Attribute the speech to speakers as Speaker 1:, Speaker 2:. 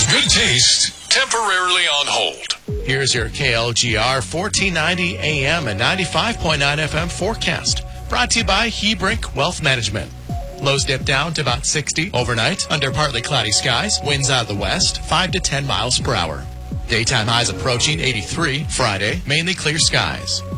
Speaker 1: Good taste, temporarily on hold.
Speaker 2: Here's your KLGR 1490 AM and 95.9 FM forecast. Brought to you by Hebrink Wealth Management. Lows dip down to about 60 overnight under partly cloudy skies. Winds out of the west, 5 to 10 miles per hour. Daytime highs approaching 83 Friday. Mainly clear skies.